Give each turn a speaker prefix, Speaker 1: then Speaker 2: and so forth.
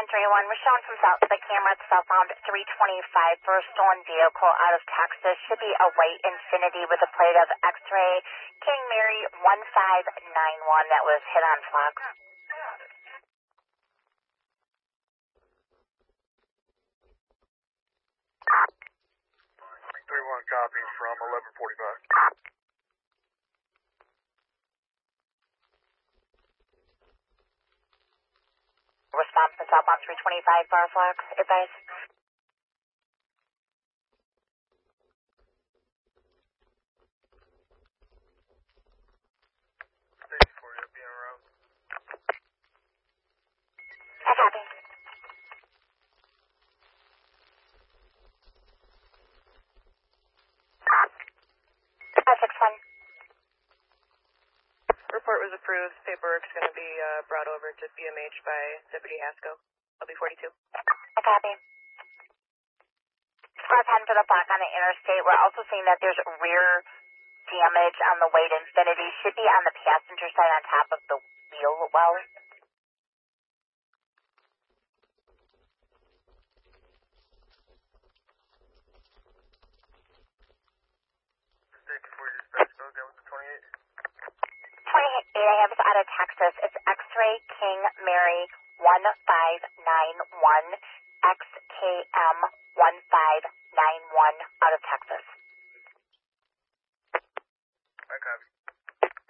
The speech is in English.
Speaker 1: 131. We're showing from south of the camera at southbound 325 for a stolen vehicle out of Texas. Should be a white Infiniti with a plate of X-ray King Mary 1591 that was hit on Fox.
Speaker 2: 3-1 copy from 1145.
Speaker 1: Response from southbound 325 for Fox. Advise.
Speaker 2: Station for you, be en route.
Speaker 1: I copy. 561.
Speaker 3: Report was approved. Paperwork's going to be brought over to BMH by Deputy Haskell. LB42.
Speaker 1: I copy. Squad 10 for the block on the interstate. We're also seeing that there's rear damage on the white Infiniti. Should be on the passenger side on top of the wheel well.
Speaker 2: Station for you, dispatch, go again with the 28.
Speaker 1: 28 I have is out of Texas. It's X-ray King Mary 1591 XKM 1591 out of Texas.